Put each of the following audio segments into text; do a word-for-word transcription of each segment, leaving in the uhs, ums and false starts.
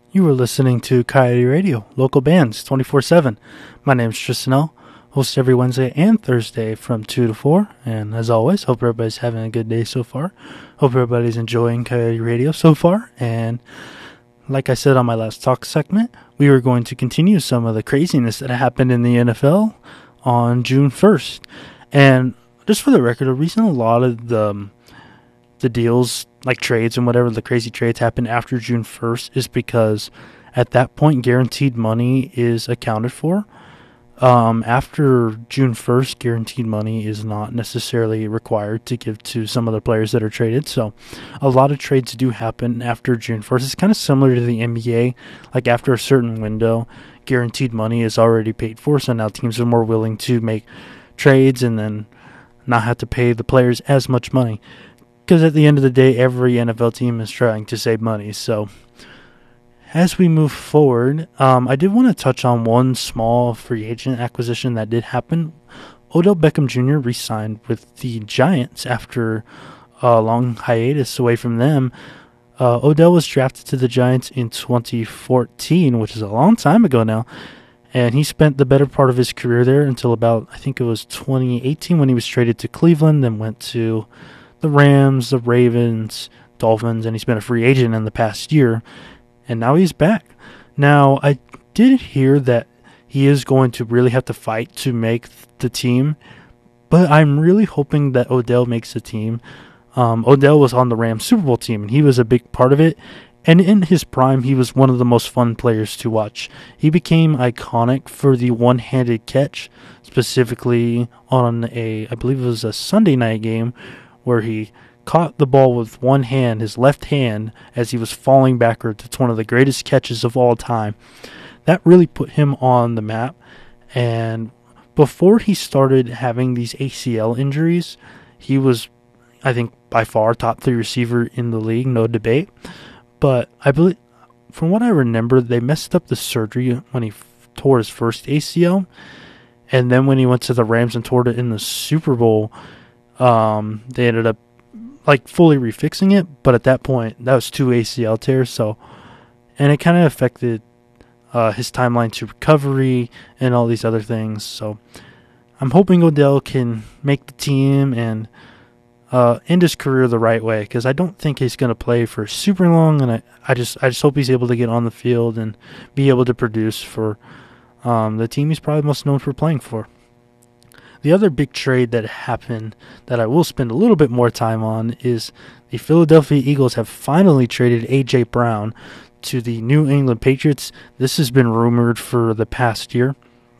You are listening to Coyote Radio, local bands, twenty-four seven. My name is Tristan L., host every Wednesday and Thursday from two to four. And as always, hope everybody's having a good day so far. Hope everybody's enjoying Coyote Radio so far. And like I said on my last talk segment, we are going to continue some of the craziness that happened in the N F L on June first. And just for the record, the reason a lot of the, the deals, like trades and whatever, the crazy trades happen after June first is because at that point, guaranteed money is accounted for. Um, after June first, guaranteed money is not necessarily required to give to some of the players that are traded. So a lot of trades do happen after June first. It's kind of similar to the N B A. Like after a certain window, guaranteed money is already paid for. So now teams are more willing to make trades and then not have to pay the players as much money. Because at the end of the day, every N F L team is trying to save money. So as we move forward, um, I did want to touch on one small free agent acquisition that did happen. Odell Beckham Junior re-signed with the Giants after a long hiatus away from them. Uh, Odell was drafted to the Giants in twenty fourteen, which is a long time ago now. And he spent the better part of his career there until about, I think it was twenty eighteen when he was traded to Cleveland, then went to the Rams, the Ravens, Dolphins, and he's been a free agent in the past year. And now he's back. Now, I did hear that he is going to really have to fight to make the team, but I'm really hoping that Odell makes the team. Um, Odell was on the Rams Super Bowl team, and he was a big part of it. And in his prime, he was one of the most fun players to watch. He became iconic for the one-handed catch, specifically on a, I believe it was a Sunday night game, where he caught the ball with one hand, his left hand, as he was falling backwards. It's one of the greatest catches of all time. That really put him on the map. And before he started having these A C L injuries, he was, I think, by far top three receiver in the league, no debate. But I believe, from what I remember, they messed up the surgery when he f- tore his first A C L. And then when he went to the Rams and tore it in the Super Bowl, Um, they ended up like fully refixing it, but at that point that was two A C L tears. So, and it kind of affected uh, his timeline to recovery and all these other things. So, I'm hoping Odell can make the team and uh, end his career the right way, because I don't think he's going to play for super long, and I, I just I just hope he's able to get on the field and be able to produce for um, the team he's probably most known for playing for. The other big trade that happened that I will spend a little bit more time on is the Philadelphia Eagles have finally traded A J. Brown to the New England Patriots. This has been rumored for the past year.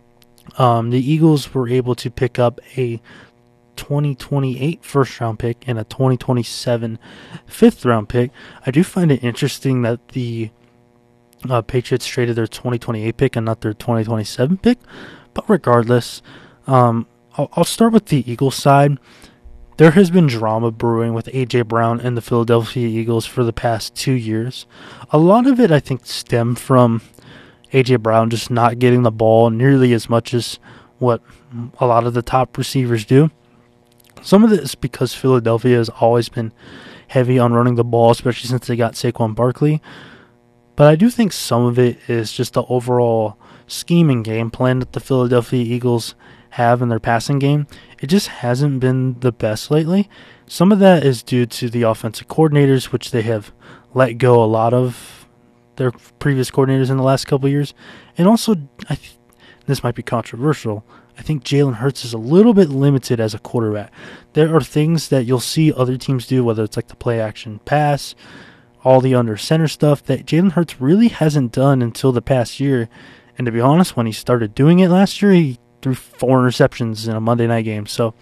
Um, the Eagles were able to pick up a twenty twenty-eight first-round pick and a twenty twenty-seven fifth-round pick. I do find it interesting that the uh, Patriots traded their twenty twenty-eight pick and not their twenty twenty-seven pick. But regardless, um, I'll start with the Eagles side. There has been drama brewing with A J. Brown and the Philadelphia Eagles for the past two years. A lot of it, I think, stemmed from A J. Brown just not getting the ball nearly as much as what a lot of the top receivers do. Some of it is because Philadelphia has always been heavy on running the ball, especially since they got Saquon Barkley. But I do think some of it is just the overall scheme and game plan that the Philadelphia Eagles have in their passing game. It just hasn't been the best lately. Some of that is due to the offensive coordinators, which they have let go a lot of their previous coordinators in the last couple of years. And also, I th- this might be controversial, I think Jalen Hurts is a little bit limited as a quarterback. There are things that you'll see other teams do, whether it's like the play action pass, all the under center stuff, that Jalen Hurts really hasn't done until the past year. And to be honest, when he started doing it last year, he threw four interceptions in a Monday night game. So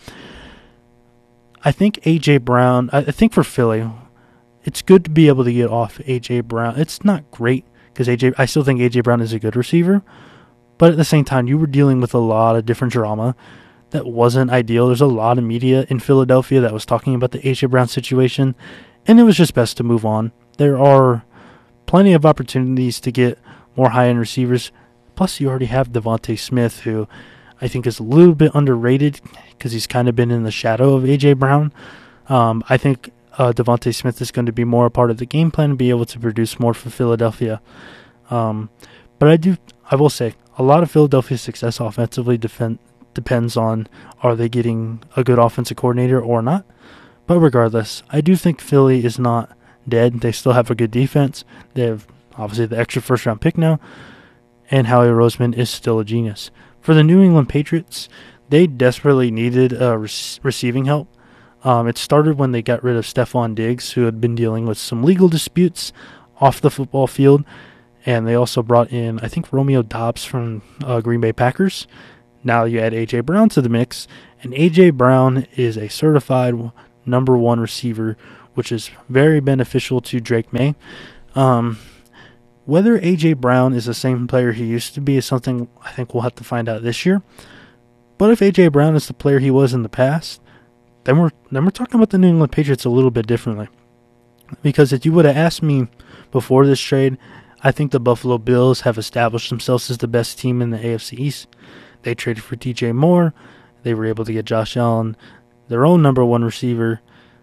I think A J. Brown, I think for Philly, it's good to be able to get off A J. Brown. It's not great because A J, I still think A J. Brown is a good receiver. But at the same time, you were dealing with a lot of different drama that wasn't ideal. There's a lot of media in Philadelphia that was talking about the A J. Brown situation, and it was just best to move on. There are plenty of opportunities to get more high-end receivers. Plus, you already have Devontae Smith, who I think is a little bit underrated because he's kind of been in the shadow of A J. Brown. Um, I think uh, Devontae Smith is going to be more a part of the game plan and be able to produce more for Philadelphia. Um, but I do, I will say, a lot of Philadelphia's success offensively defend, depends on are they getting a good offensive coordinator or not. But regardless, I do think Philly is not dead. They still have a good defense. They have obviously the extra first round pick now, and Howie Roseman is still a genius. For the New England Patriots, they desperately needed uh, re- receiving help. Um, it started when they got rid of Stephon Diggs, who had been dealing with some legal disputes off the football field. And they also brought in, I think, Romeo Doubs from uh, Green Bay Packers. Now you add A J. Brown to the mix. And A J. Brown is a certified number one receiver, which is very beneficial to Drake May. Um, whether A J. Brown is the same player he used to be is something I think we'll have to find out this year. But if A J. Brown is the player he was in the past, then we're, then we're talking about the New England Patriots a little bit differently. Because if you would have asked me before this trade, I think the Buffalo Bills have established themselves as the best team in the A F C East. They traded for D J Moore. They were able to get Josh Allen, their own number one receiver.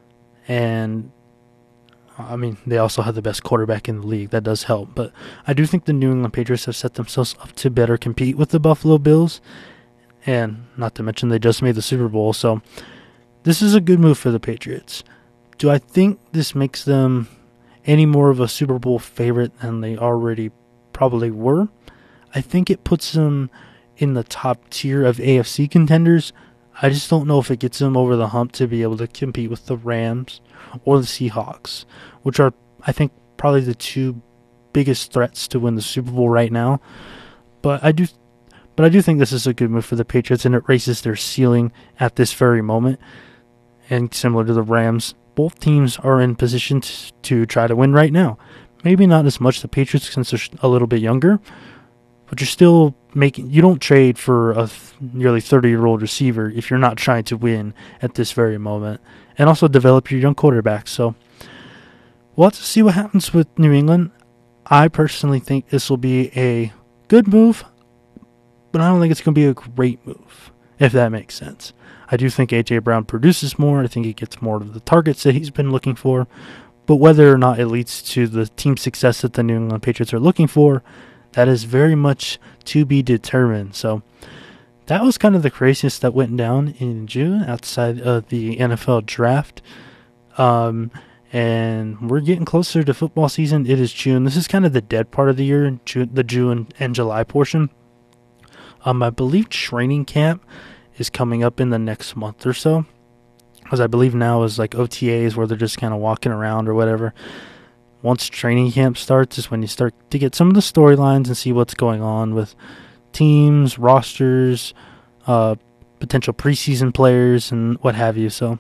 And, I mean, they also have the best quarterback in the league. That does help. But I do think the New England Patriots have set themselves up to better compete with the Buffalo Bills. And not to mention they just made the Super Bowl. So this is a good move for the Patriots. Do I think this makes them any more of a Super Bowl favorite than they already probably were? I think it puts them in the top tier of A F C contenders. I just don't know if it gets them over the hump to be able to compete with the Rams or the Seahawks, which are, I think, probably the two biggest threats to win the Super Bowl right now. But I do but I do think this is a good move for the Patriots, and it raises their ceiling at this very moment. And similar to the Rams, both teams are in position to, to try to win right now. Maybe not as much the Patriots since they're a little bit younger, but you're still making. You don't trade for a th- nearly thirty-year-old receiver if you're not trying to win at this very moment, and also develop your young quarterback. So we'll have to see what happens with New England. I personally think this will be a good move, but I don't think it's going to be a great move, if that makes sense. I do think A J. Brown produces more. I think he gets more of the targets that he's been looking for. But whether or not it leads to the team success that the New England Patriots are looking for, that is very much to be determined. So that was kind of the craziness that went down in June outside of the N F L draft. Um, and we're getting closer to football season. It is June. This is kind of the dead part of the year, June, the June and July portion. Um, I believe training camp is coming up in the next month or so, because I believe now is like O T As where they're just kind of walking around or whatever. Once training camp starts is when you start to get some of the storylines and see what's going on with teams, rosters, uh, potential preseason players, and what have you. So,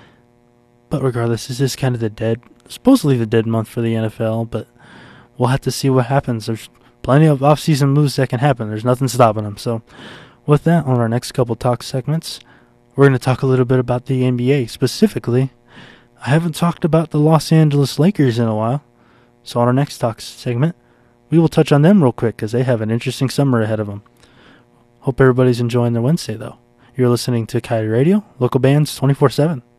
but regardless, this is kind of the dead, supposedly the dead month for the N F L, but we'll have to see what happens. There's plenty of off-season moves that can happen. There's nothing stopping them. So with that, on our next couple talk segments, we're going to talk a little bit about the N B A. Specifically, I haven't talked about the Los Angeles Lakers in a while. So on our next talk segment, we will touch on them real quick because they have an interesting summer ahead of them. Hope everybody's enjoying their Wednesday, though. You're listening to Coyote Radio, local bands twenty-four seven.